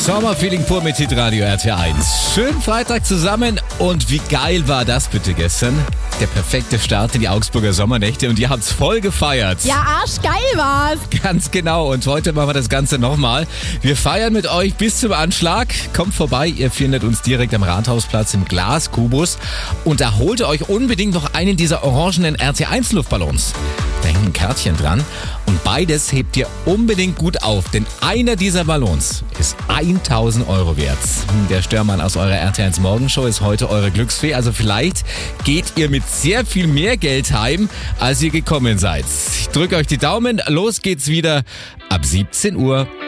Sommerfeeling pur mit Hitradio RT1. Schönen Freitag zusammen und wie geil war das bitte gestern? Der perfekte Start in die Augsburger Sommernächte und ihr habt's voll gefeiert. Ja, arschgeil war's. Ganz genau, und heute machen wir das Ganze nochmal. Wir feiern mit euch bis zum Anschlag. Kommt vorbei, ihr findet uns direkt am Rathausplatz im Glaskubus und da holt ihr euch unbedingt noch einen dieser orangenen RT1 Luftballons. Da hängen ein Kärtchen dran und beides hebt ihr unbedingt gut auf, denn einer dieser Ballons ist 1.000 Euro wert. Der Störmann aus eurer RT1 Morgenshow ist heute eure Glücksfee, also vielleicht geht ihr mit sehr viel mehr Geld heim, als ihr gekommen seid. Ich drücke euch die Daumen, los geht's wieder ab 17 Uhr.